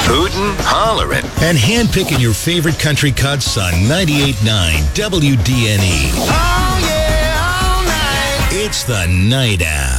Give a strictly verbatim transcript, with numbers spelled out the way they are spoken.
hootin', hollering, and handpicking your favorite country cuts on ninety-eight point nine W D N E. Oh, yeah, all night. It's the Night Owl.